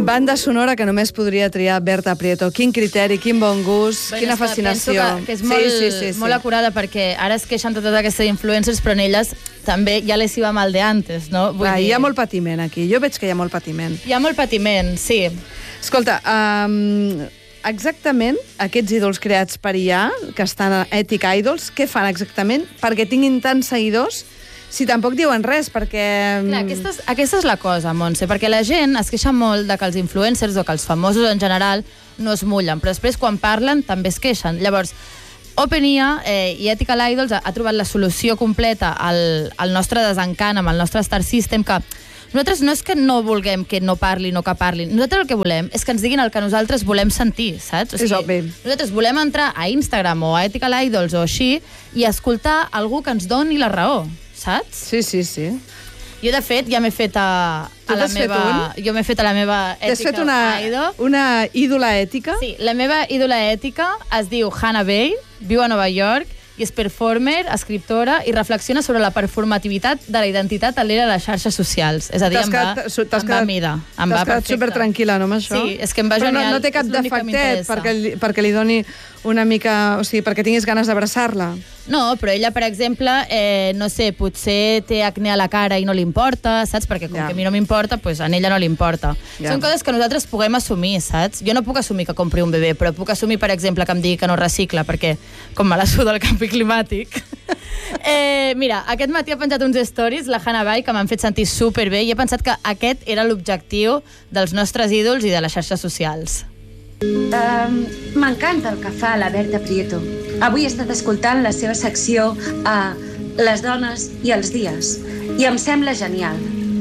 Banda sonora que només podria triar Berta Prieto. Quin criteri, quin bon gust, quina fascinació. Penso que és molt acurada, perquè ara es queixen de totes aquestes influencers, però en elles també ja les iba mal de antes, no? Hi ha molt patiment aquí. Jo veig que hi ha molt patiment. Hi ha molt patiment, sí. Escolta, exactament aquests ídols creats per IA, que estan a Ethic Idols, què fan exactament perquè tinguin tants seguidors si tampoc diuen res, perquè... Clar, aquesta és la cosa, Montse, perquè la gent es queixa molt de que els influencers o que els famosos en general no es mullen, però després quan parlen també es queixen. Llavors, OpenIA i Ethical Idols ha trobat la solució completa al nostre desencant amb el nostre Star System, que nosaltres no és que no vulguem que no parlin o que parlin, nosaltres el que volem és que ens diguin el que nosaltres volem sentir, saps? O sigui, és obvi. Nosaltres volem entrar a Instagram o a Ethical Idols o així i escoltar algú que ens doni la raó, saps? Sí. Jo, de fet, ja m'he fet a la meva... Jo m'he fet a la meva Ethical Idol. T'has fet una ídola ètica? Sí, la meva ídola ètica es diu Hannah Bay, viu a Nova York, i és performer, escriptora, i reflexiona sobre la performativitat de la identitat a l'era de les xarxes socials. És a dir, em va mida. T'has quedat supertranquil·la, no, amb això? Sí, és que em va genial. Però no té cap defectet perquè li doni una mica... O sigui, perquè tinguis ganes d'abraçar-la. No, però ella, per exemple, no sé, potser té acné a la cara i no li importa, saps? Perquè com que a mi no m'importa, doncs a ella no li importa. Són coses que nosaltres puguem assumir, saps? Jo no puc assumir que compri un bebè, però puc assumir, per exemple, que em digui que no recicla, perquè com me la suda el canvi climàtic. Mira, aquest matí ha penjat uns stories, la Hannah Bay, que m'han fet sentir superbé, i he pensat que aquest era l'objectiu dels nostres ídols i de les xarxes socials. M'encanta el que fa la Berta Prieto. Avui he estat escoltant la seva secció a Les dones i els dies i em sembla genial.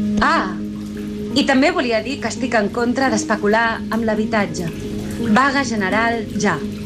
I també volia dir que estic en contra d'especular amb l'habitatge. Vaga general ja.